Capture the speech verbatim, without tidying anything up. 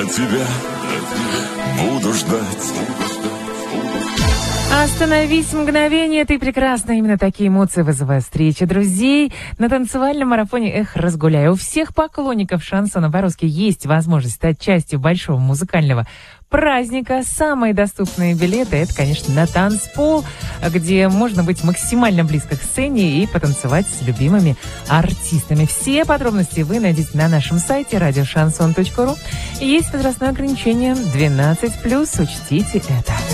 Я тебя буду ждать. Остановись мгновение, ты прекрасна. Именно такие эмоции вызывает встреча друзей на танцевальном марафоне «Эх, разгуляй». У всех поклонников шансона по-русски есть возможность стать частью большого музыкального праздника. Самые доступные билеты — это, конечно, на танцпол, где можно быть максимально близко к сцене и потанцевать с любимыми артистами. Все подробности вы найдете на нашем сайте радио шансон точка ру. Есть возрастное ограничение двенадцать плюс, учтите это.